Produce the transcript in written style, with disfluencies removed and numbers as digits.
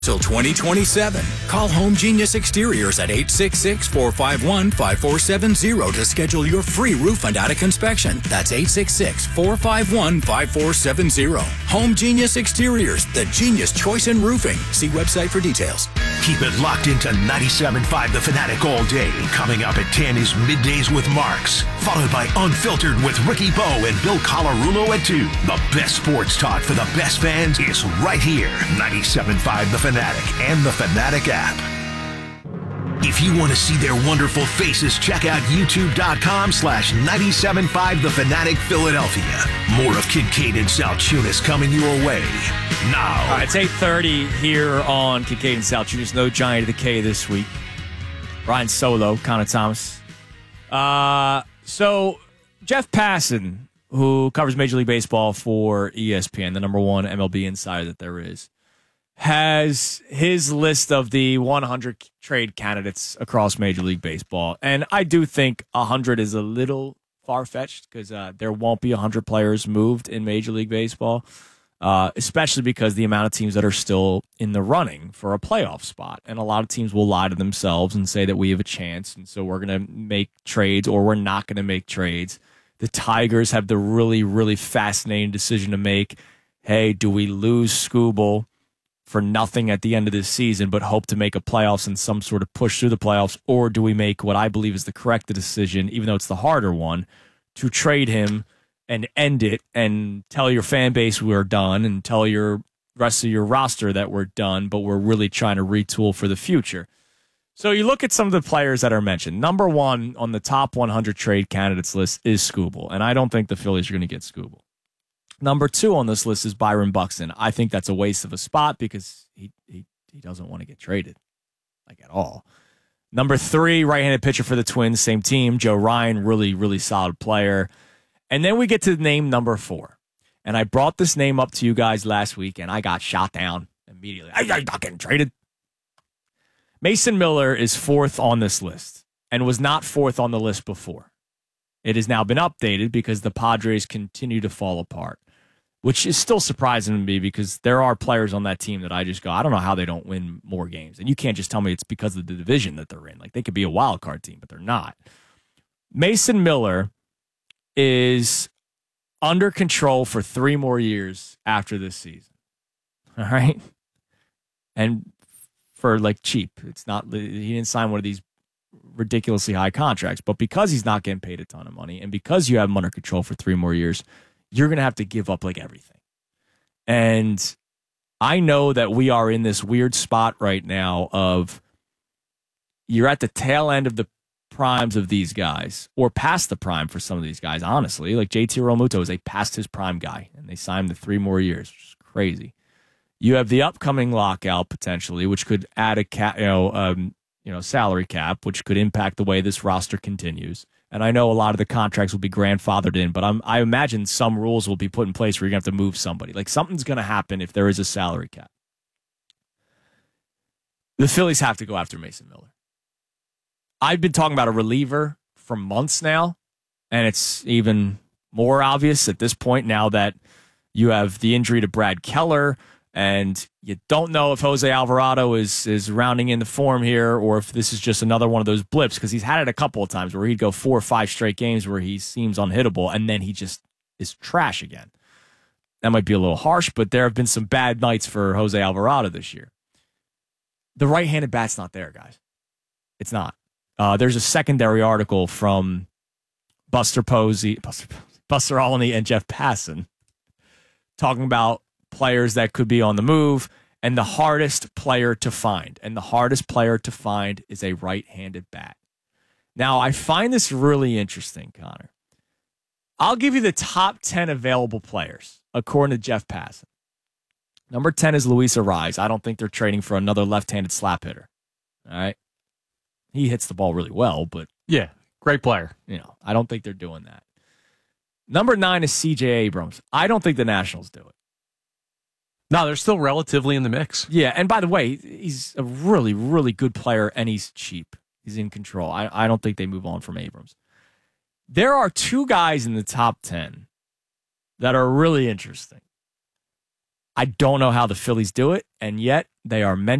till 2027. Call Home Genius Exteriors at 866-451-5470 to schedule your free roof and attic inspection. That's 866-451-5470. Home Genius Exteriors, the genius choice in roofing. See website for details. Keep it locked into 97.5 The Fanatic all day. Coming up at 10 is Middays with Marks, followed by Unfiltered with Ricky Bowe and Bill Colarulo at 2. The best sports talk for the best fans is right here. 97.5 The Fanatic and the Fanatic app. If you want to see their wonderful faces, check out youtube.com/975 The Fanatic Philadelphia. More of Kincaid and Salchunas coming your way now. All right, it's 8:30 here on Kincaid and Salchunas. No Giant of the K this week. Ryan Solo, Connor Thomas. So Jeff Passan, who covers Major League Baseball for ESPN, the number one MLB insider that there is, has his list of the 100 trade candidates across Major League Baseball. And I do think 100 is a little far-fetched because there won't be 100 players moved in Major League Baseball, especially because the amount of teams that are still in the running for a playoff spot. And a lot of teams will lie to themselves and say that we have a chance, and so we're going to make trades or we're not going to make trades. The Tigers have the really, really fascinating decision to make. Hey, do we lose Skubal for nothing at the end of this season, but hope to make a playoffs and some sort of push through the playoffs? Or do we make what I believe is the correct decision, even though it's the harder one, to trade him and end it and tell your fan base we're done and tell your rest of your roster that we're done, but we're really trying to retool for the future? So you look at some of the players that are mentioned. Number one on the top 100 trade candidates list is Skubal, and I don't think the Phillies are going to get Skubal. Number two on this list is Byron Buxton. I think that's a waste of a spot because he doesn't want to get traded, like, at all. Number three, right-handed pitcher for the Twins, same team, Joe Ryan, really, really solid player. And then we get to name number four. And I brought this name up to you guys last week, and I got shot down immediately. I'm not getting traded. Mason Miller is fourth on this list and was not fourth on the list before. It has now been updated because the Padres continue to fall apart, which is still surprising to me because there are players on that team that I just go, I don't know how they don't win more games. And you can't just tell me it's because of the division that they're in. Like, they could be a wild card team, but they're not. Mason Miller is under control for 3 more years after this season. All right? And for, like, cheap. It's not, he didn't sign one of these ridiculously high contracts, but because he's not getting paid a ton of money and because you have him under control for 3 more years, you're going to have to give up, like, everything. And I know that we are in this weird spot right now of you're at the tail end of the primes of these guys, or past the prime for some of these guys, honestly. Like, JT Realmuto is a past his prime guy, and they signed him to 3 more years, which is crazy. You have the upcoming lockout, potentially, which could add a salary cap, which could impact the way this roster continues. And I know a lot of the contracts will be grandfathered in, but I imagine some rules will be put in place where you're going to have to move somebody. Like, something's going to happen if there is a salary cap. The Phillies have to go after Mason Miller. I've been talking about a reliever for months now, and it's even more obvious at this point now that you have the injury to Brad Keller, and you don't know if Jose Alvarado is rounding in the form here or if this is just another one of those blips, because he's had it a couple of times where he'd go 4 or 5 straight games where he seems unhittable, and then he just is trash again. That might be a little harsh, but there have been some bad nights for Jose Alvarado this year. The right-handed bat's not there, guys. It's not. There's a secondary article from Buster Olney and Jeff Passan talking about players that could be on the move and the hardest player to find. And the hardest player to find is a right-handed bat. Now, I find this really interesting, Connor. I'll give you the top 10 available players, according to Jeff Passan. Number 10 is Luis Arraez. I don't think they're trading for another left-handed slap hitter. All right? He hits the ball really well, but yeah, great player. I don't think they're doing that. Number 9 is C.J. Abrams. I don't think the Nationals do it. No, they're still relatively in the mix. Yeah, and by the way, he's a really, really good player, and he's cheap. He's in control. I don't think they move on from Abrams. There are 2 guys in the top 10 that are really interesting. I don't know how the Phillies do it, and yet they are meant